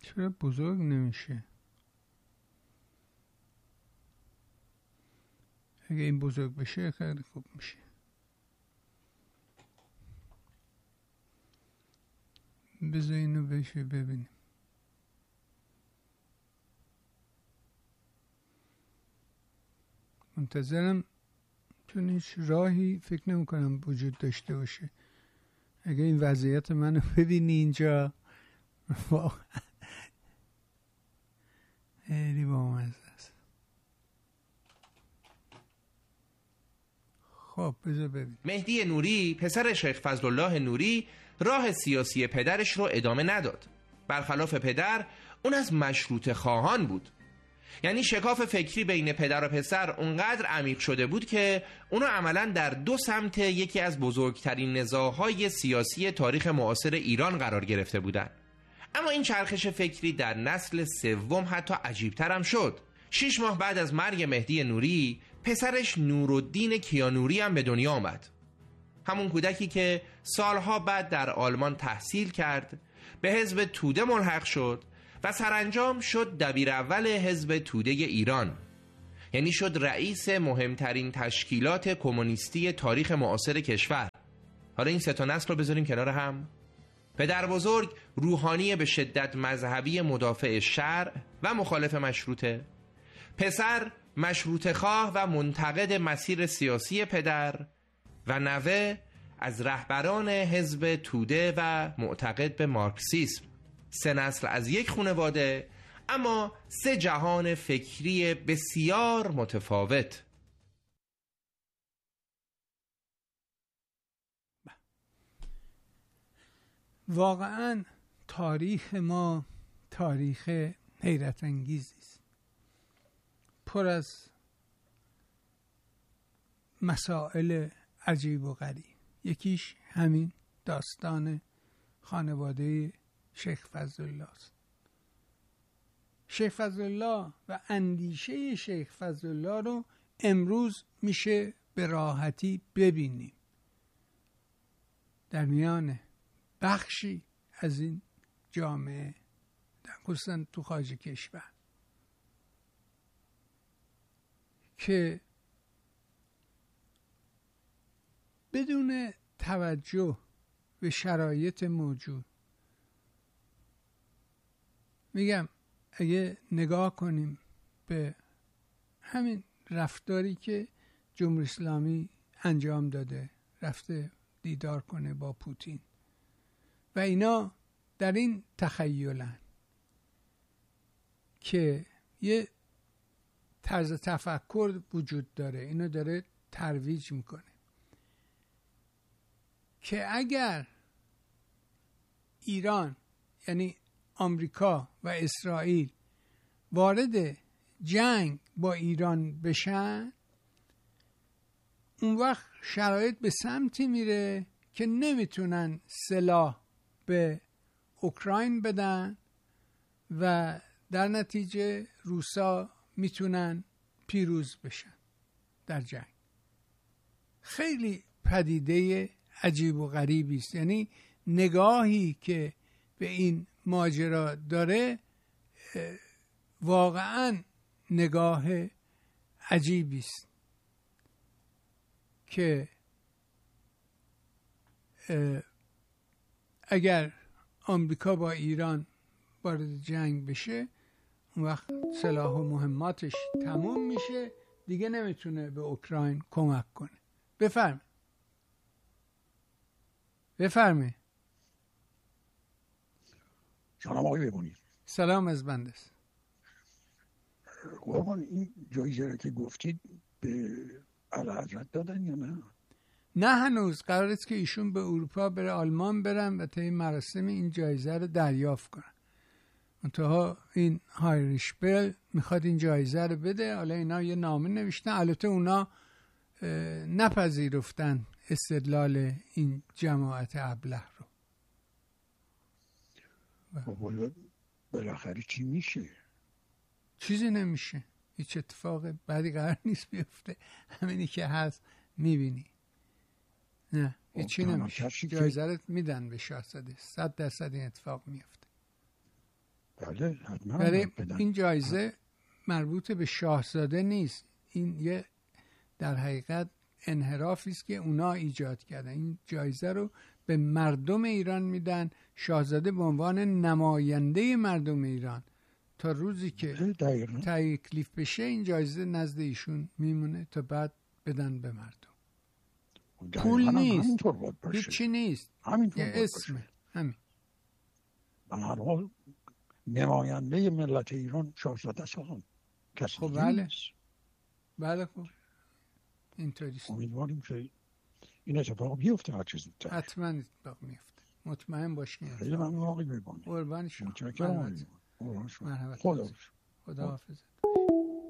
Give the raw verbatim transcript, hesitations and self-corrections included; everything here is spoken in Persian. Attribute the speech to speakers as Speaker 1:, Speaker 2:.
Speaker 1: چرا بزرگ نمیشه؟ اگه این بزرگ بشه خیلی خوب میشه. بذار اینو بشه ببینیم. منتظرم، چون هیچ راهی فکر نمی کنم وجود داشته باشه. اگه این وضعیت منو ببینی اینجا واقعا خیلی بامزه است. خب بذار ببین.
Speaker 2: مهدی نوری پسر شیخ فضلالله نوری راه سیاسی پدرش رو ادامه نداد. برخلاف پدر اون از مشروطه خواهان بود. یعنی شکاف فکری بین پدر و پسر اونقدر عمیق شده بود که اونو عملاً در دو سمت یکی از بزرگترین نزاع‌های سیاسی تاریخ معاصر ایران قرار گرفته بودند. اما این چرخش فکری در نسل سوم حتی عجیب‌تر هم شد. شش ماه بعد از مرگ مهدی نوری، پسرش نورالدین کیانوری هم به دنیا آمد. همون کودکی که سالها بعد در آلمان تحصیل کرد، به حزب توده ملحق شد و سرانجام شد دبیر اول حزب توده ایران. یعنی شد رئیس مهمترین تشکیلات کمونیستی تاریخ معاصر کشور. حالا این سه تا نسل رو بذاریم کنار هم. پدر بزرگ روحانی به شدت مذهبی مدافع شرع و مخالف مشروطه. پسر مشروطه خواه و منتقد مسیر سیاسی پدر. و نوه از رهبران حزب توده و معتقد به مارکسیسم. سه نسل از یک خانواده، اما سه جهان فکری بسیار متفاوت.
Speaker 1: واقعا تاریخ ما تاریخ حیرت انگیزی است، پر از مسائل عجیب و غریب. یکیش همین داستان خانواده شیخ فضلالله است. شیخ فضلالله و اندیشه شیخ فضلالله رو امروز میشه به راحتی ببینیم در میان بخشی از این جامعه، خصوصا تو خارج کشور، که بدون توجه به شرایط موجود، میگم اگه نگاه کنیم به همین رفتاری که جمهوری اسلامی انجام داده، رفته دیدار کنه با پوتین و اینا، در این تخیلن که یه طرز تفکر وجود داره، اینو داره ترویج میکنه که اگر ایران، یعنی آمریکا و اسرائیل، وارد جنگ با ایران بشن، اون وقت شرایط به سمتی میره که نمیتونن سلاح به اوکراین بدن و در نتیجه روسا میتونن پیروز بشن در جنگ. خیلی پدیده عجیب و غریبی است. یعنی نگاهی که به این ماجرا داره واقعا نگاه عجیبی است که اگر آمریکا با ایران وارد جنگ بشه، اون وقت سلاح و مهماتش تموم میشه، دیگه نمیتونه به اوکراین کمک کنه. بفرمایید بفرمایید.
Speaker 3: سلام آقای بهبانی.
Speaker 1: سلام از بنده است.
Speaker 3: قربان، این جایزه رو که گفتید به اعلیحضرت دادن یا نه؟
Speaker 1: نه هنوز. قرار است که ایشون به اروپا بره، آلمان برن و تا این مراسم این جایزه رو دریافت کنن. منتها این هایریش بل میخواد این جایزه رو بده. حالا اینا یه نامه نوشتن، البته اونا نپذیرفتن استدلال این جماعت ابله رو.
Speaker 3: و بالاخره چی میشه؟
Speaker 1: چیزی نمیشه، هیچ اتفاق بعدی قرار نیست بیفته. همینی که هست میبینی. نه هیچی نمیشه. جایزه رو میدن به شاهزاده، صد درصد این اتفاق میفته.
Speaker 3: بله حتما.
Speaker 1: برای این جایزه مربوط به شاهزاده نیست، این یه در حقیقت انحرافی است که اونا ایجاد کردن. این جایزه رو به مردم ایران میدن، شاهزاده به عنوان نماینده مردم ایران تا روزی که تکلیف بشه این جایزه نزد ایشون میمونه تا بعد بدن به مردم. پول نیست، هیچی نیست، یه اسمه. همین.
Speaker 3: به هر حال نماینده ملت ایران شاهزاده سالان کسی
Speaker 1: خب بله بله خب اینطوری است.
Speaker 3: امیدواریم که این اتفاق بیفته هر چیز زودتر.
Speaker 1: حتما اتفاق میفته، مطمئن باشین.
Speaker 3: خیلی ممنون آقای میربانی.
Speaker 1: قربان شما.
Speaker 3: متشکرم.
Speaker 1: مرحبا.
Speaker 3: خدا
Speaker 1: خدا حافظ.